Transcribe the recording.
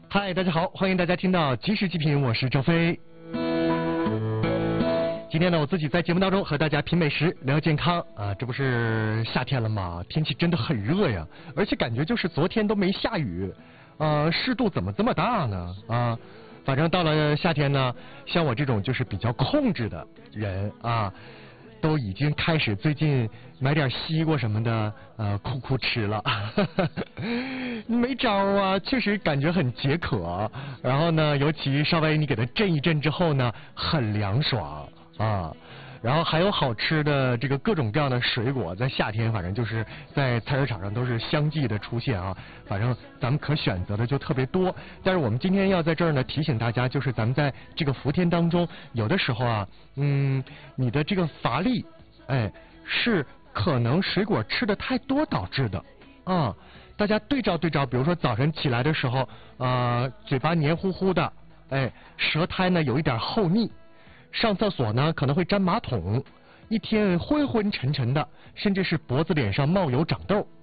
嗨，大家好，欢迎大家听到即时极品，我是周飞。今天呢，我自己在节目当中和大家品美食、聊健康啊，这不是夏天了吗？天气真的很热呀，而且感觉就是昨天都没下雨，湿度怎么这么大呢？反正到了夏天呢，像我这种就是比较控制的人啊，都已经开始最近买点西瓜什么的，哭吃了，没招啊，确实感觉很解渴。然后呢，尤其稍微你给它震一震之后呢，很凉爽啊。然后还有好吃的这个各种各样的水果，在夏天反正就是在菜市场上都是相继的出现啊，反正咱们可选择的就特别多。但是我们今天要在这儿呢提醒大家，就是咱们在这个伏天当中，有的时候啊，你的这个乏力，是可能水果吃的太多导致的啊。大家对照对照，比如说早晨起来的时候，嘴巴黏糊糊的，舌苔呢有一点厚腻。上厕所呢可能会沾马桶，一天昏昏沉沉的，甚至是脖子脸上冒油长痘。